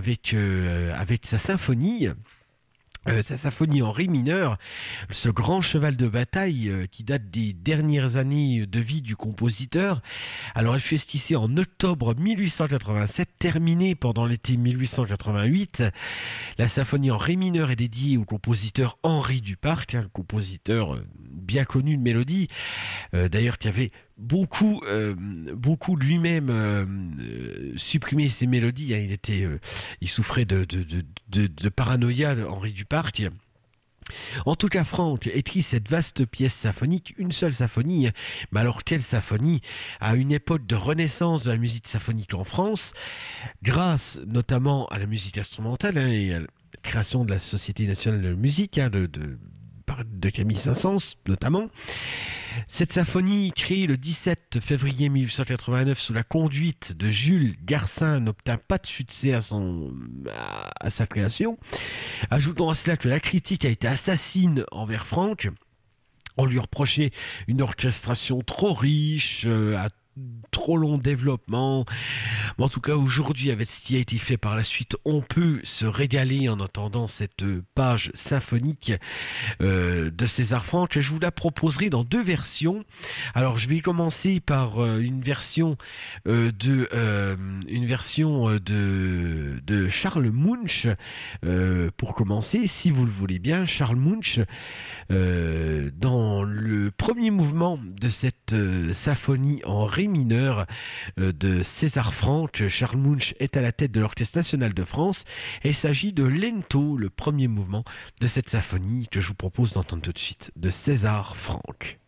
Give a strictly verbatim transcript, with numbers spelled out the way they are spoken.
avec, euh, avec sa symphonie. Euh, sa symphonie en ré mineur, ce grand cheval de bataille euh, qui date des dernières années de vie du compositeur. Alors elle fut esquissée en octobre mille huit cent quatre-vingt-sept, terminée pendant l'été mille huit cent quatre-vingt-huit. La symphonie en ré mineur est dédiée au compositeur Henri Duparc, hein, le compositeur euh, bien connu de mélodie, euh, d'ailleurs qui avait beaucoup, euh, beaucoup lui-même euh, euh, supprimé ses mélodies. Hein. Il était, euh, il souffrait de, de, de, de, de paranoïa, Henri Duparc. En tout cas, Franck écrit cette vaste pièce symphonique, une seule symphonie, mais alors quelle symphonie, à une époque de renaissance de la musique symphonique en France, grâce notamment à la musique instrumentale hein, et à la création de la Société nationale de musique, hein, de, de, de Camille Saint-Saëns notamment. Cette symphonie, créée le dix-sept février mille huit cent quatre-vingt-neuf sous la conduite de Jules Garcin, n'obtint pas de succès à, son, à, à sa création. Ajoutons à cela que la critique a été assassine envers Franck. On lui reprochait une orchestration trop riche, euh, à trop long développement. Mais en tout cas, aujourd'hui, avec ce qui a été fait par la suite, on peut se régaler en entendant cette page symphonique euh, de César Franck. Je vous la proposerai dans deux versions. Alors, je vais commencer par euh, une version euh, de euh, une version de de Charles Munch euh, pour commencer, si vous le voulez bien. Charles Munch, euh, dans le premier mouvement de cette euh, symphonie en ré mineur euh, de César Franck. Charles Munch est à la tête de l'Orchestre national de France et il s'agit de Lento, le premier mouvement de cette symphonie que je vous propose d'entendre tout de suite de César Franck.